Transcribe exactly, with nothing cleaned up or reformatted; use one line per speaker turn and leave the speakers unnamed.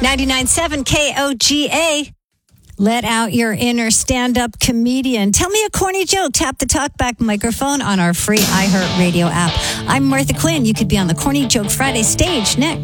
ninety-nine point seven K O G A. Let out your inner stand-up comedian. Tell me a corny joke. Tap the talkback microphone on our free iHeartRadio app. I'm Martha Quinn. You could be on the Corny Joke Friday stage next.